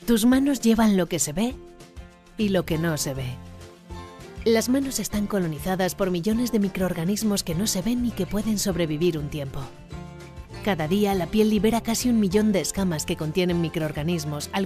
Tus manos llevan lo que se ve y lo que no se ve. Las manos están colonizadas por millones de microorganismos que no se ven y que pueden sobrevivir un tiempo. Cada día la piel libera casi 1 millón de escamas que contienen microorganismos,